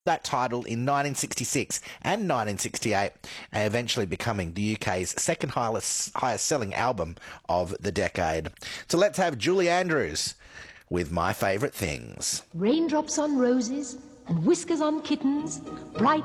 that title in 1966 and 1968, eventually becoming the UK's second highest selling album of the decade. So let's have Julie Andrews with My Favourite Things. Raindrops on roses and whiskers on kittens, bright